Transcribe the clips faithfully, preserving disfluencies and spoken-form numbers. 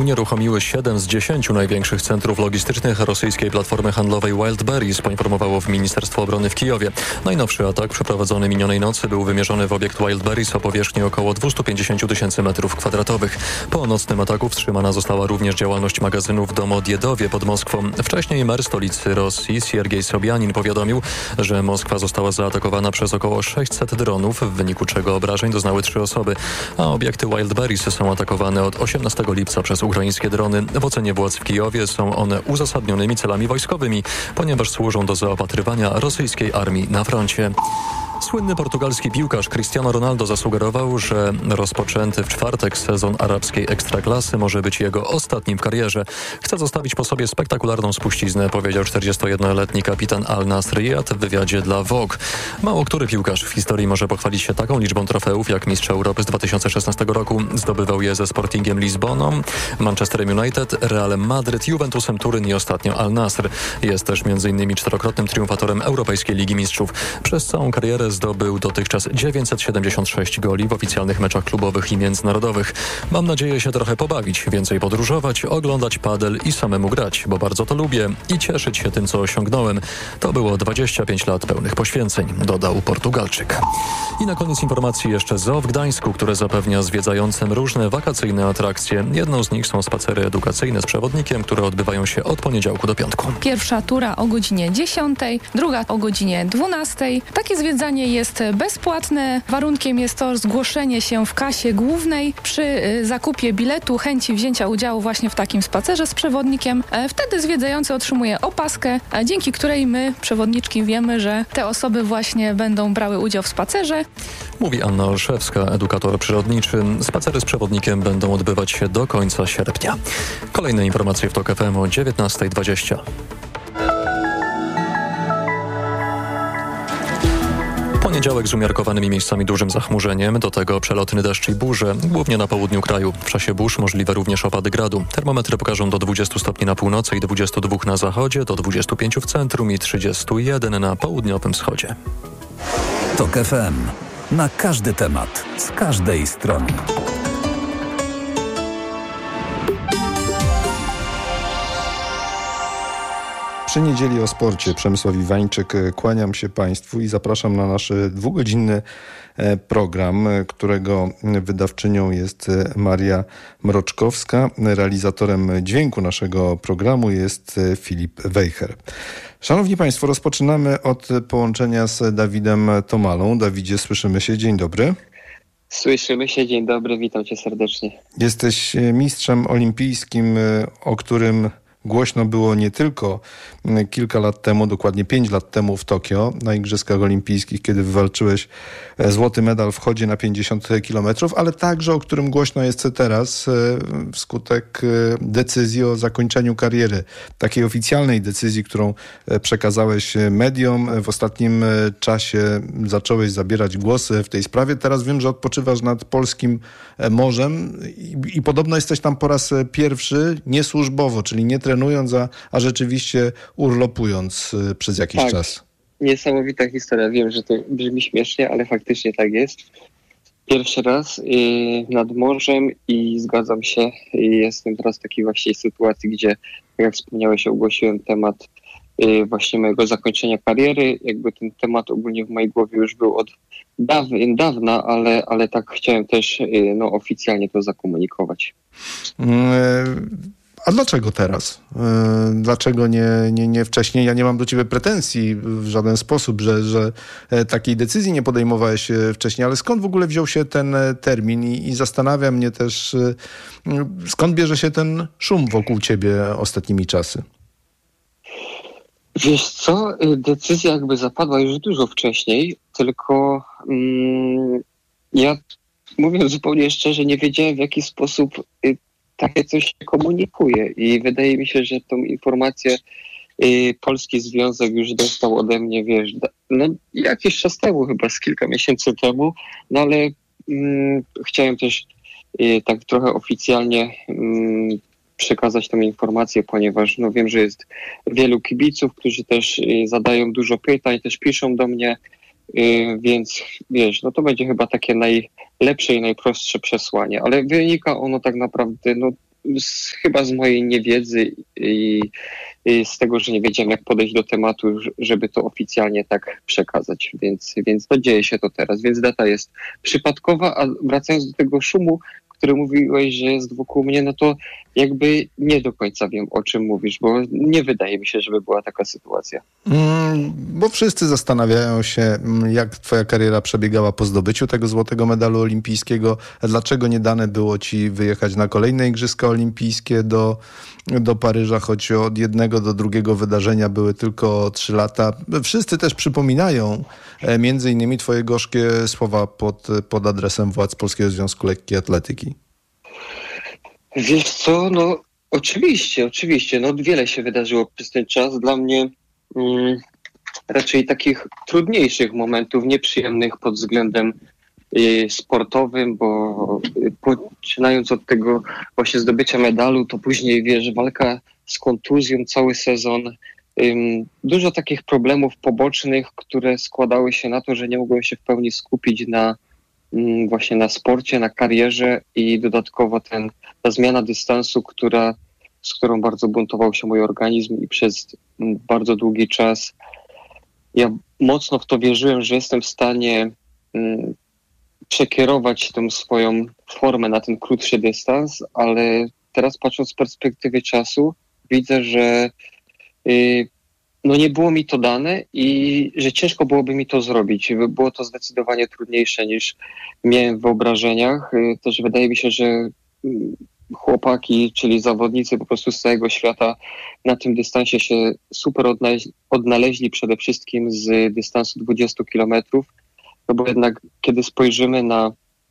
unieruchomiły siedem z dziesięciu największych centrów logistycznych rosyjskiej platformy handlowej Wildberries, poinformowało w Ministerstwo Obrony w Kijowie. Najnowszy atak przeprowadzony minionej nocy był wymierzony w obiekt Wildberries o powierzchni około dwieście pięćdziesiąt tysięcy metrów kwadratowych. Po nocnym ataku wstrzymana została również działalność magazynów w Domodjedowie pod Moskwą. Wcześniej mer stolicy Rosji Siergiej Sobianin powiadomił, że Moskwa została zaatakowana przez około sześćset dronów, w wyniku czego obrażeń doznały trzy osoby, a obiekty Wildberries są atakowane od osiemnastego lipca przez ukraińskie drony. W ocenie władz w Kijowie są one uzasadnionymi celami wojskowymi, ponieważ służą do zaopatrywania rosyjskiej armii na froncie. Słynny portugalski piłkarz Cristiano Ronaldo zasugerował, że rozpoczęty w czwartek sezon arabskiej ekstraklasy może być jego ostatnim w karierze. Chce zostawić po sobie spektakularną spuściznę, powiedział czterdziestojednoletni kapitan Al Nassr Riyad w wywiadzie dla Vogue. Mało który piłkarz w historii może pochwalić się taką liczbą trofeów jak mistrz Europy z dwa tysiące szesnastego roku. Zdobywał je ze Sportingiem Lizboną, Manchesterem United, Realem Madryt, Juventusem Turyn i ostatnio Al Nassr. Jest też m.in. czterokrotnym triumfatorem Europejskiej Ligi Mistrzów. Przez całą karierę zdobył dotychczas dziewięćset siedemdziesiąt sześć goli w oficjalnych meczach klubowych i międzynarodowych. Mam nadzieję się trochę pobawić, więcej podróżować, oglądać padel i samemu grać, bo bardzo to lubię i cieszyć się tym, co osiągnąłem. To było dwadzieścia pięć lat pełnych poświęceń, dodał Portugalczyk. I na koniec informacji jeszcze Zoo w Gdańsku, które zapewnia zwiedzającym różne wakacyjne atrakcje. Jedną z nich są spacery edukacyjne z przewodnikiem, które odbywają się od poniedziałku do piątku. Pierwsza tura o godzinie dziesiątej, druga o godzinie dwunastej. Takie zwiedzanie jest bezpłatne. Warunkiem jest to zgłoszenie się w kasie głównej przy zakupie biletu, chęci wzięcia udziału właśnie w takim spacerze z przewodnikiem. Wtedy zwiedzający otrzymuje opaskę, dzięki której my, przewodniczki, wiemy, że te osoby właśnie będą brały udział w spacerze. Mówi Anna Olszewska, edukator przyrodniczy. Spacery z przewodnikiem będą odbywać się do końca sierpnia. Kolejne informacje w TOK F M o dziewiętnasta dwadzieścia. Poniedziałek z umiarkowanymi miejscami dużym zachmurzeniem, do tego przelotny deszcz i burze, głównie na południu kraju. W czasie burz możliwe również opady gradu. Termometry pokażą do dwudziestu stopni na północy i dwudziestu dwóch na zachodzie, do dwudziestu pięciu w centrum i trzydziestu jeden na południowym wschodzie. TOK F M. Na każdy temat, z każdej strony. Przy niedzieli o sporcie Przemysław Iwańczyk, kłaniam się Państwu i zapraszam na nasz dwugodzinny program, którego wydawczynią jest Maria Mroczkowska. Realizatorem dźwięku naszego programu jest Filip Wejher. Szanowni Państwo, rozpoczynamy od połączenia z Dawidem Tomalą. Dawidzie, słyszymy się. Dzień dobry. Słyszymy się. Dzień dobry. Witam Cię serdecznie. Jesteś mistrzem olimpijskim, o którym głośno było nie tylko kilka lat temu, dokładnie pięć lat temu w Tokio, na Igrzyskach Olimpijskich, kiedy wywalczyłeś złoty medal w chodzie na pięćdziesiąt kilometrów, ale także o którym głośno jest teraz wskutek decyzji o zakończeniu kariery. Takiej oficjalnej decyzji, którą przekazałeś mediom. W ostatnim czasie zacząłeś zabierać głosy w tej sprawie. Teraz wiem, że odpoczywasz nad polskim morzem i, i podobno jesteś tam po raz pierwszy, nie służbowo, czyli nie trenując, a, a rzeczywiście urlopując przez jakiś tak. czas. Niesamowita historia. Wiem, że to brzmi śmiesznie, ale faktycznie tak jest. Pierwszy raz yy, nad morzem i zgadzam się. Jestem teraz w takiej właśnie sytuacji, gdzie, jak wspomniałeś, ogłosiłem temat yy, właśnie mojego zakończenia kariery. Jakby ten temat ogólnie w mojej głowie już był od daw- dawna, ale, ale tak chciałem też yy, no, oficjalnie to zakomunikować. Hmm. A dlaczego teraz? Dlaczego nie, nie, nie wcześniej? Ja nie mam do ciebie pretensji w żaden sposób, że, że takiej decyzji nie podejmowałeś wcześniej, ale skąd w ogóle wziął się ten termin? I, i zastanawia mnie też, skąd bierze się ten szum wokół ciebie ostatnimi czasy? Wiesz co? Decyzja jakby zapadła już dużo wcześniej, tylko mm, ja, mówiąc zupełnie szczerze, nie wiedziałem, w jaki sposób takie coś się komunikuje i wydaje mi się, że tą informację y, Polski Związek już dostał ode mnie, wiesz, da, no jakiś czas temu, chyba z kilka miesięcy temu, no ale y, chciałem też y, tak trochę oficjalnie y, przekazać tą informację, ponieważ no wiem, że jest wielu kibiców, którzy też y, zadają dużo pytań, też piszą do mnie, y, więc wiesz, no to będzie chyba takie najlepsze i najprostsze przesłanie, ale wynika ono tak naprawdę no z, chyba z mojej niewiedzy i, i z tego, że nie wiedziałem, jak podejść do tematu, żeby to oficjalnie tak przekazać. Więc, więc to dzieje się to teraz. Więc data jest przypadkowa, a wracając do tego szumu, który mówiłeś, że jest wokół mnie, no to jakby nie do końca wiem, o czym mówisz, bo nie wydaje mi się, żeby była taka sytuacja. Mm, bo wszyscy zastanawiają się, jak twoja kariera przebiegała po zdobyciu tego złotego medalu olimpijskiego. Dlaczego nie dane było ci wyjechać na kolejne Igrzyska Olimpijskie do, do Paryża, choć od jednego do drugiego wydarzenia były tylko trzy lata. Wszyscy też przypominają e, między innymi twoje gorzkie słowa pod, pod adresem władz Polskiego Związku Lekkiej Atletyki. Wiesz co, no oczywiście, oczywiście, no wiele się wydarzyło przez ten czas. Dla mnie mm, raczej takich trudniejszych momentów, nieprzyjemnych pod względem y, sportowym, bo y, poczynając od tego właśnie zdobycia medalu, to później, wiesz, walka z kontuzją cały sezon, ym, dużo takich problemów pobocznych, które składały się na to, że nie mogłem się w pełni skupić na właśnie na sporcie, na karierze i dodatkowo ten, ta zmiana dystansu, która, z którą bardzo buntował się mój organizm i przez bardzo długi czas ja mocno w to wierzyłem, że jestem w stanie um, przekierować tą swoją formę na ten krótszy dystans, ale teraz patrząc z perspektywy czasu widzę, że y, no nie było mi to dane i że ciężko byłoby mi to zrobić. Było to zdecydowanie trudniejsze niż miałem w wyobrażeniach. Też wydaje mi się, że chłopaki, czyli zawodnicy po prostu z całego świata na tym dystansie się super odnaleźli, odnaleźli przede wszystkim z dystansu dwudziestu kilometrów. No bo jednak kiedy spojrzymy na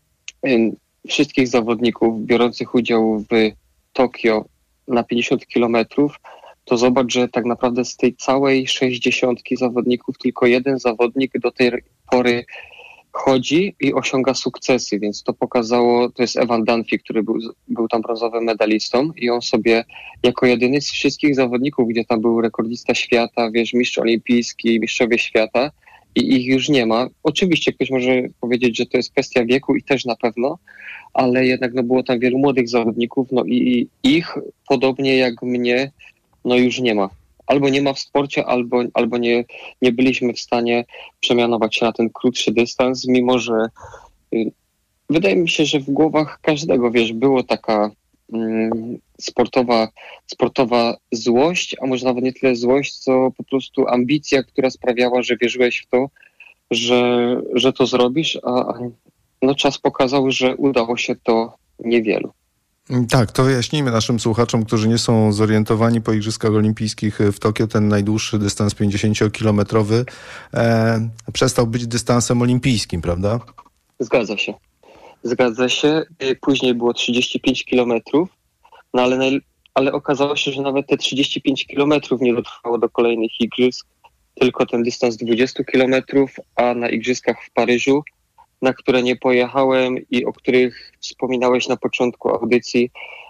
wszystkich zawodników biorących udział w Tokio na pięćdziesiąt kilometrów, to zobacz, że tak naprawdę z tej całej sześćdziesiątki zawodników tylko jeden zawodnik do tej pory chodzi i osiąga sukcesy, więc to pokazało, to jest Evan Dunphy, który był, był tam brązowym medalistą i on sobie jako jedyny z wszystkich zawodników, gdzie tam był rekordista świata, wiesz, mistrz olimpijski, mistrzowie świata i ich już nie ma. Oczywiście ktoś może powiedzieć, że to jest kwestia wieku i też na pewno, ale jednak no, było tam wielu młodych zawodników, no i ich, podobnie jak mnie, no już nie ma. Albo nie ma w sporcie, albo, albo nie, nie byliśmy w stanie przemianować się na ten krótszy dystans, mimo że y, wydaje mi się, że w głowach każdego, wiesz, było taka y, sportowa, sportowa złość, a może nawet nie tyle złość, co po prostu ambicja, która sprawiała, że wierzyłeś w to, że, że to zrobisz, a no, czas pokazał, że udało się to niewielu. Tak, to wyjaśnijmy naszym słuchaczom, którzy nie są zorientowani po Igrzyskach Olimpijskich w Tokio. Ten najdłuższy dystans pięćdziesięciokilometrowy e, przestał być dystansem olimpijskim, prawda? Zgadza się. Zgadza się. Później było trzydzieści pięć kilometrów, no ale, ale okazało się, że nawet te trzydzieści pięć kilometrów nie dotrwało do kolejnych igrzysk, tylko ten dystans dwadzieścia kilometrów, a na Igrzyskach w Paryżu, na które nie pojechałem i o których wspominałeś na początku audycji,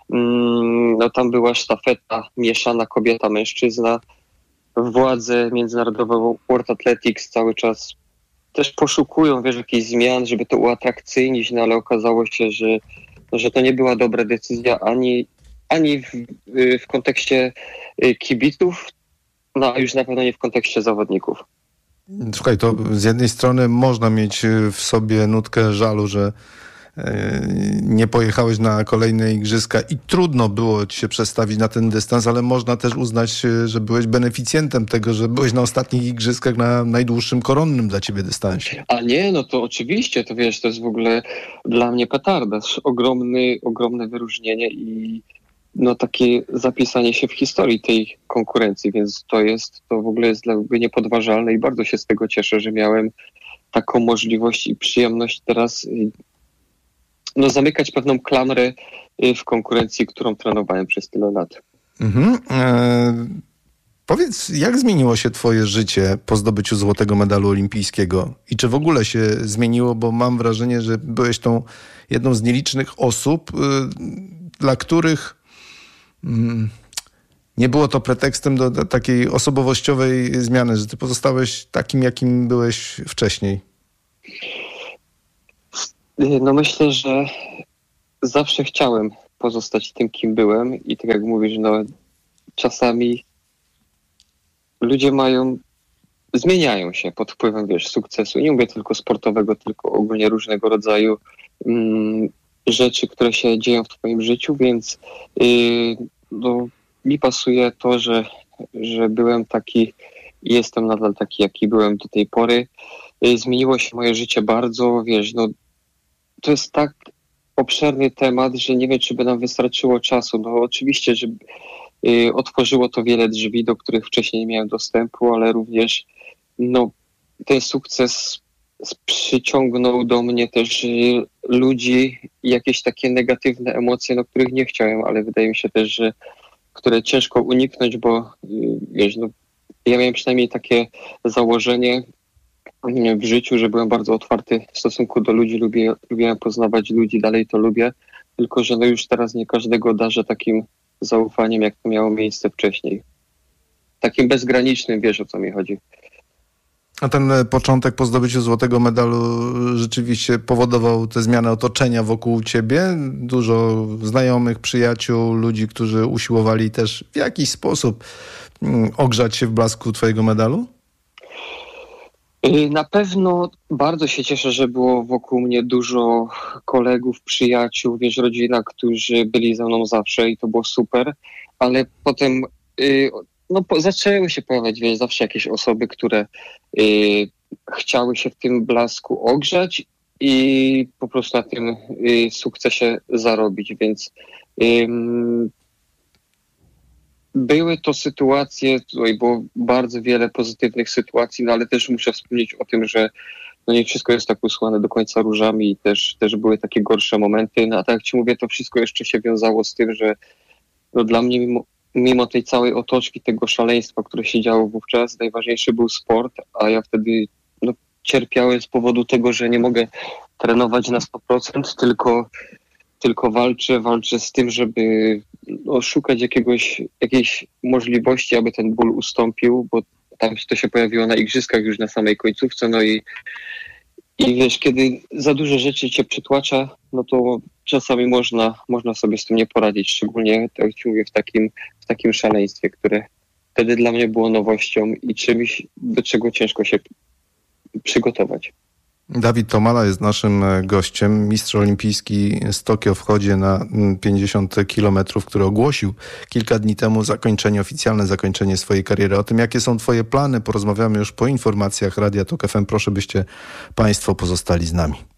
no tam była sztafeta mieszana kobieta-mężczyzna. Władze międzynarodowe World Athletics cały czas też poszukują, wiesz, jakichś zmian, żeby to uatrakcyjnić, no ale okazało się, że, że to nie była dobra decyzja ani, ani w, w kontekście kibiców, no a już na pewno nie w kontekście zawodników. Słuchaj, to z jednej strony można mieć w sobie nutkę żalu, że nie pojechałeś na kolejne igrzyska i trudno było ci się przestawić na ten dystans, ale można też uznać, że byłeś beneficjentem tego, że byłeś na ostatnich igrzyskach na najdłuższym koronnym dla ciebie dystansie. A nie, no to oczywiście, to wiesz, to jest w ogóle dla mnie petarda, ogromny, ogromne wyróżnienie i no takie zapisanie się w historii tej konkurencji, więc to jest, to w ogóle jest dla mnie niepodważalne i bardzo się z tego cieszę, że miałem taką możliwość i przyjemność teraz no zamykać pewną klamrę w konkurencji, którą trenowałem przez tyle lat. Mhm. E, powiedz, jak zmieniło się twoje życie po zdobyciu złotego medalu olimpijskiego i czy w ogóle się zmieniło, bo mam wrażenie, że byłeś tą jedną z nielicznych osób, y, dla których nie było to pretekstem do, do takiej osobowościowej zmiany, że ty pozostałeś takim, jakim byłeś wcześniej? No myślę, że zawsze chciałem pozostać tym, kim byłem i tak jak mówisz, no czasami ludzie mają, zmieniają się pod wpływem, wiesz, sukcesu. Nie mówię tylko sportowego, tylko ogólnie różnego rodzaju mm, rzeczy, które się dzieją w twoim życiu, więc yy, no, mi pasuje to, że, że byłem taki i jestem nadal taki, jaki byłem do tej pory. Yy, zmieniło się moje życie bardzo, wiesz, no to jest tak obszerny temat, że nie wiem, czy by nam wystarczyło czasu. No oczywiście, że yy, otworzyło to wiele drzwi, do których wcześniej nie miałem dostępu, ale również no, ten sukces przyciągnął do mnie też yy, ludzi, jakieś takie negatywne emocje, no, których nie chciałem, ale wydaje mi się też, że które ciężko uniknąć, bo yy, wiesz, no, ja miałem przynajmniej takie założenie w życiu, że byłem bardzo otwarty w stosunku do ludzi, lubię, lubiłem poznawać ludzi, dalej to lubię, tylko że no już teraz nie każdego darzę takim zaufaniem, jak to miało miejsce wcześniej. Takim bezgranicznym, wiesz, o co mi chodzi. A ten początek po zdobyciu złotego medalu rzeczywiście powodował te zmiany otoczenia wokół ciebie? Dużo znajomych, przyjaciół, ludzi, którzy usiłowali też w jakiś sposób ogrzać się w blasku twojego medalu? Na pewno bardzo się cieszę, że było wokół mnie dużo kolegów, przyjaciół, wiesz, rodzina, którzy byli ze mną zawsze i to było super, ale potem no, zaczęły się pojawiać, wiesz, zawsze jakieś osoby, które y, chciały się w tym blasku ogrzać i po prostu na tym y, sukcesie zarobić, więc y, były to sytuacje, tutaj było bardzo wiele pozytywnych sytuacji, no ale też muszę wspomnieć o tym, że no nie wszystko jest tak usłane do końca różami i też, też były takie gorsze momenty, no a tak jak ci mówię, to wszystko jeszcze się wiązało z tym, że no dla mnie mimo, mimo tej całej otoczki, tego szaleństwa, które się działo wówczas, najważniejszy był sport, a ja wtedy no, cierpiałem z powodu tego, że nie mogę trenować na sto procent, tylko, tylko walczę, walczę z tym, żeby no, szukać jakiegoś, jakiejś możliwości, aby ten ból ustąpił, bo tam to się pojawiło na igrzyskach już na samej końcówce, no i I wiesz, kiedy za dużo rzeczy cię przytłacza, no to czasami można, można sobie z tym nie poradzić, szczególnie, tak jak ci mówię, w takim, w takim szaleństwie, które wtedy dla mnie było nowością i czymś, do czego ciężko się przygotować. Dawid Tomala jest naszym gościem, mistrz olimpijski z Tokio w chodzie na pięćdziesiąt kilometrów, który ogłosił kilka dni temu zakończenie, oficjalne zakończenie swojej kariery. O tym, jakie są twoje plany, porozmawiamy już po informacjach Radia Tok F M. Proszę, byście państwo pozostali z nami.